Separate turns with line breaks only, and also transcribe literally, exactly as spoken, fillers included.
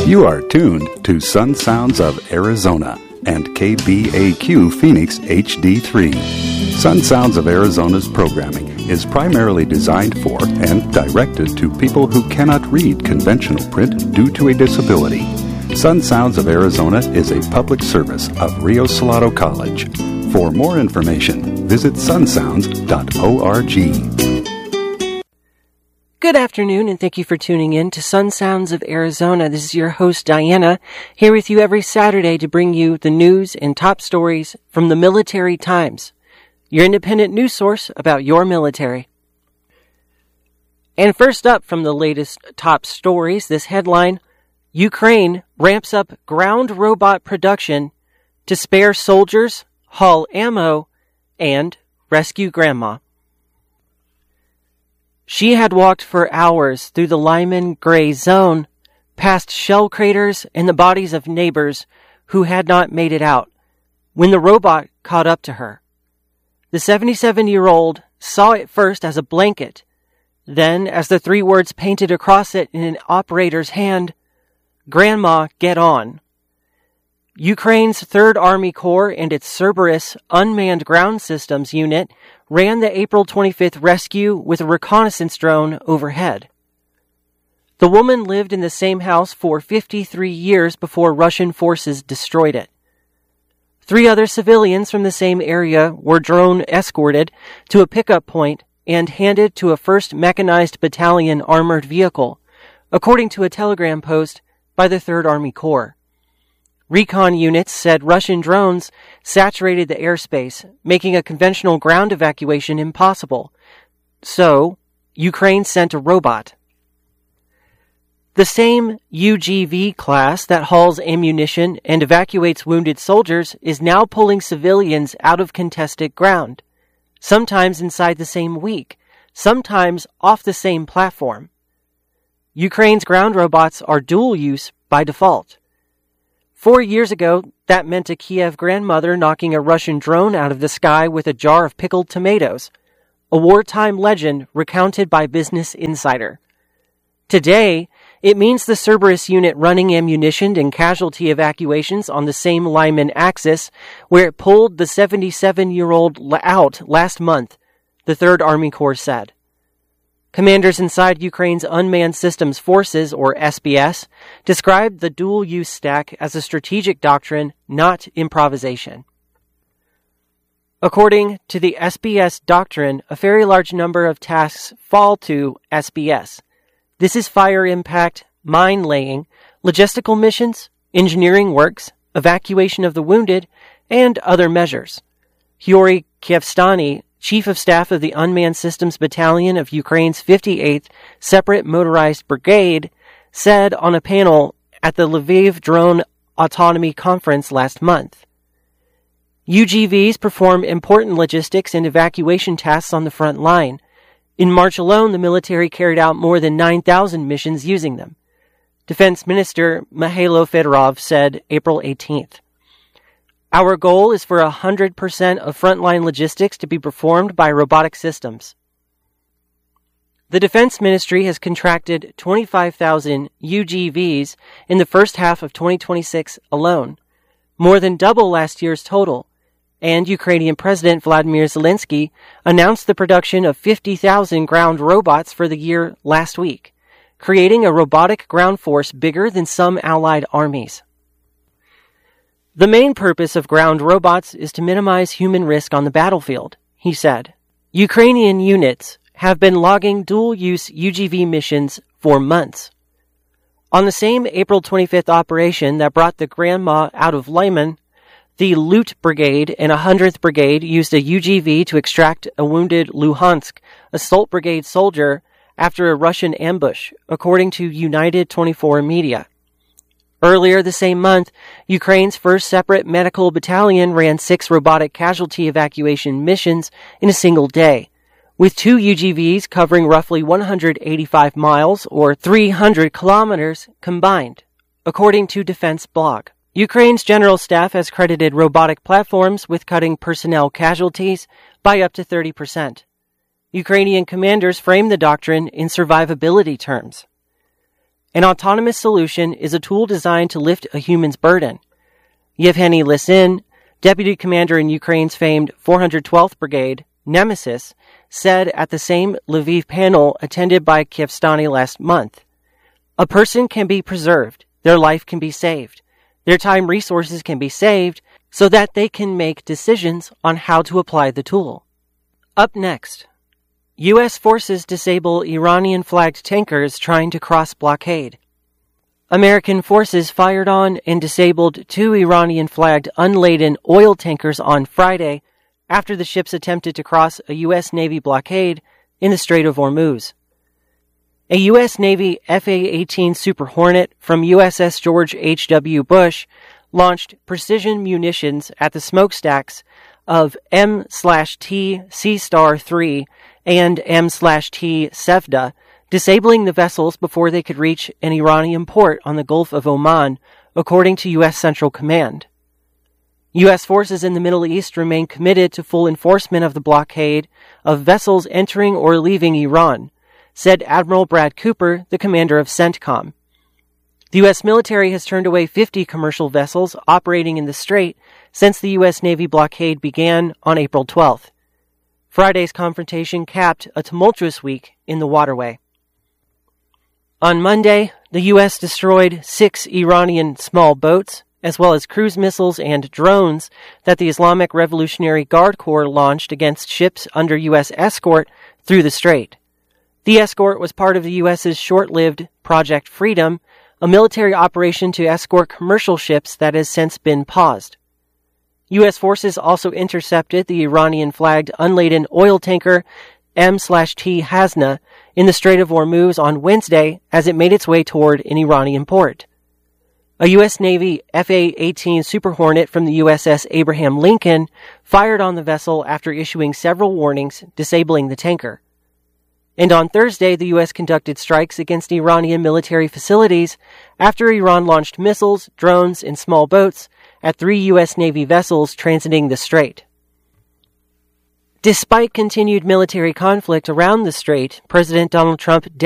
You are tuned to Sun Sounds of Arizona and K B A Q Phoenix H D three. Sun Sounds of Arizona's programming is primarily designed for and directed to people who cannot read conventional print due to a disability. Sun Sounds of Arizona is a public service of Rio Salado College. For more information, visit sun sounds dot org.
Good afternoon, and thank you for tuning in to Sun Sounds of Arizona. This is your host, Diana, here with you every Saturday to bring you the news and top stories from the Military Times, your independent news source about your military. And first up from the latest top stories, this headline: Ukraine ramps up ground robot production to spare soldiers, haul ammo, and rescue grandma. She had walked for hours through the Lyman Gray Zone, past shell craters and the bodies of neighbors who had not made it out, when the robot caught up to her. The seventy-seven-year-old saw it first as a blanket, then as the three words painted across it in an operator's hand: "Grandma, get on." Ukraine's third Army Corps and its Cerberus Unmanned Ground Systems unit ran the April twenty-fifth rescue with a reconnaissance drone overhead. The woman lived in the same house for fifty-three years before Russian forces destroyed it. Three other civilians from the same area were drone escorted to a pickup point and handed to a first Mechanized Battalion armored vehicle, according to a telegram post by the third Army Corps. Recon units said Russian drones saturated the airspace, making a conventional ground evacuation impossible. So, Ukraine sent a robot. The same U G V class that hauls ammunition and evacuates wounded soldiers is now pulling civilians out of contested ground, sometimes inside the same week, sometimes off the same platform. Ukraine's ground robots are dual use by default. Four years ago, that meant a Kiev grandmother knocking a Russian drone out of the sky with a jar of pickled tomatoes, a wartime legend recounted by Business Insider. Today, it means the Cerberus unit running ammunition and casualty evacuations on the same Lyman axis where it pulled the seventy-seven-year-old out last month, the third Army Corps said. Commanders inside Ukraine's Unmanned Systems Forces, or S B S, described the dual-use stack as a strategic doctrine, not improvisation. According to the S B S doctrine, a very large number of tasks fall to S B S. This is fire impact, mine laying, logistical missions, engineering works, evacuation of the wounded, and other measures. Yuri Kievstani, Chief of Staff of the Unmanned Systems Battalion of Ukraine's fifty-eighth Separate Motorized Brigade, said on a panel at the Lviv Drone Autonomy Conference last month. U G Vs perform important logistics and evacuation tasks on the front line. In March alone, the military carried out more than nine thousand missions using them. Defense Minister Mikhailo Fedorov said April eighteenth. Our goal is for one hundred percent of frontline logistics to be performed by robotic systems. The Defense Ministry has contracted twenty-five thousand U G Vs in the first half of twenty twenty-six alone, more than double last year's total, and Ukrainian President Vladimir Zelensky announced the production of fifty thousand ground robots for the year last week, creating a robotic ground force bigger than some allied armies. The main purpose of ground robots is to minimize human risk on the battlefield, he said. Ukrainian units have been logging dual-use U G V missions for months. On the same April twenty-fifth operation that brought the grandma out of Lyman, the Loot Brigade and one hundredth Brigade used a U G V to extract a wounded Luhansk Assault Brigade soldier after a Russian ambush, according to United twenty-four Media. Earlier the same month, Ukraine's first Separate Medical Battalion ran six robotic casualty evacuation missions in a single day, with two U G Vs covering roughly one hundred eighty-five miles or three hundred kilometers combined, according to Defense Blog. Ukraine's General Staff has credited robotic platforms with cutting personnel casualties by up to thirty percent. Ukrainian commanders frame the doctrine in survivability terms. An autonomous solution is a tool designed to lift a human's burden. Yevgeny Lysin, deputy commander in Ukraine's famed four hundred twelfth Brigade, Nemesis, said at the same Lviv panel attended by Kyivstani last month, "A person can be preserved, their life can be saved, their time resources can be saved so that they can make decisions on how to apply the tool." Up next, U S forces disable Iranian-flagged tankers trying to cross blockade. American forces fired on and disabled two Iranian-flagged unladen oil tankers on Friday after the ships attempted to cross a U S Navy blockade in the Strait of Hormuz. A U S Navy F A eighteen Super Hornet from U S S George H W Bush launched precision munitions at the smokestacks of M T Sea Star three and M T Sevda, disabling the vessels before they could reach an Iranian port on the Gulf of Oman, according to U S Central Command. U S forces in the Middle East remain committed to full enforcement of the blockade of vessels entering or leaving Iran, said Admiral Brad Cooper, the commander of CENTCOM. The U S military has turned away fifty commercial vessels operating in the strait since the U S Navy blockade began on April twelfth. Friday's confrontation capped a tumultuous week in the waterway. On Monday, the U S destroyed six Iranian small boats, as well as cruise missiles and drones that the Islamic Revolutionary Guard Corps launched against ships under U S escort through the strait. The escort was part of the U S's short-lived Project Freedom, a military operation to escort commercial ships that has since been paused. U S forces also intercepted the Iranian-flagged unladen oil tanker M T Hasna in the Strait of Hormuz on Wednesday as it made its way toward an Iranian port. A U S Navy F A eighteen Super Hornet from the U S S Abraham Lincoln fired on the vessel after issuing several warnings disabling the tanker. And on Thursday, the U S conducted strikes against Iranian military facilities after Iran launched missiles, drones, and small boats at three U S Navy vessels transiting the strait. Despite continued military conflict around the strait, President Donald Trump